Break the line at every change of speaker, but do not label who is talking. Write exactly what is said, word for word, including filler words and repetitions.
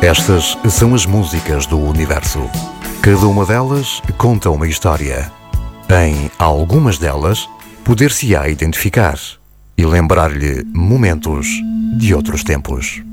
Estas são as músicas do universo. Cada uma delas conta uma história. Em algumas delas, poder-se-á identificar e lembrar-lhe momentos de outros tempos.